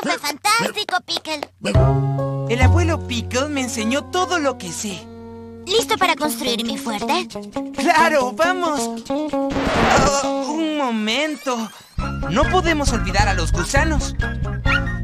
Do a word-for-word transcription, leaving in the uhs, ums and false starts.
fue fantástico, Pickle. El abuelo Pickle me enseñó todo lo que sé. ¿Listo para construir mi fuerte? ¡Claro, vamos! Oh, un momento. No podemos olvidar a los gusanos.